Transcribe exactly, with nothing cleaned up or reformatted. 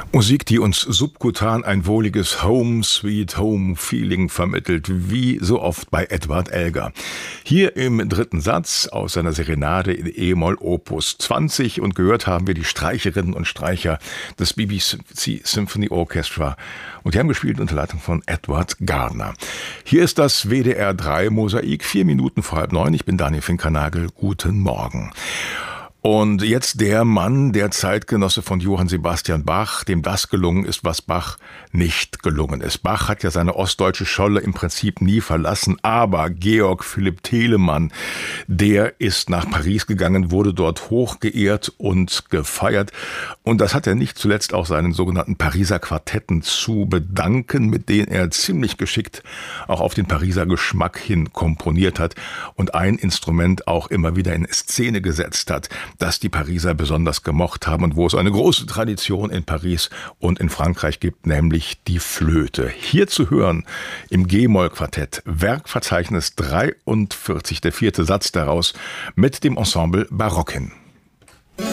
Musik, die uns subkutan ein wohliges Home Sweet Home Feeling vermittelt, wie so oft bei Edward Elgar. Hier im dritten Satz aus seiner Serenade in E-Moll Opus zwanzig und gehört haben wir die Streicherinnen und Streicher des B B C Symphony Orchestra und die haben gespielt unter Leitung von Edward Gardner. Hier ist das W D R drei Mosaik, vier Minuten vor halb neun. Ich bin Daniel Finkernagel. Guten Morgen. Und jetzt der Mann, der Zeitgenosse von Johann Sebastian Bach, dem das gelungen ist, was Bach nicht gelungen ist. Bach hat ja seine ostdeutsche Scholle im Prinzip nie verlassen, aber Georg Philipp Telemann, der ist nach Paris gegangen, wurde dort hochgeehrt und gefeiert. Und das hat er nicht zuletzt auch seinen sogenannten Pariser Quartetten zu bedanken, mit denen er ziemlich geschickt auch auf den Pariser Geschmack hin komponiert hat und ein Instrument auch immer wieder in Szene gesetzt hat, das die Pariser besonders gemocht haben und wo es eine große Tradition in Paris und in Frankreich gibt, nämlich die Flöte. Hier zu hören im G-Moll-Quartett, Werkverzeichnis dreiundvierzig, der vierte Satz daraus, mit dem Ensemble Barockin.